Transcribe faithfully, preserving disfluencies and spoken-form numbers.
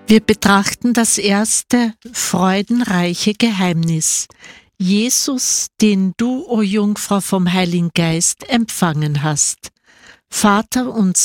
Wir betrachten das erste freudenreiche Geheimnis. Jesus, den du, o Jungfrau, vom Heiligen Geist empfangen hast. Vater unser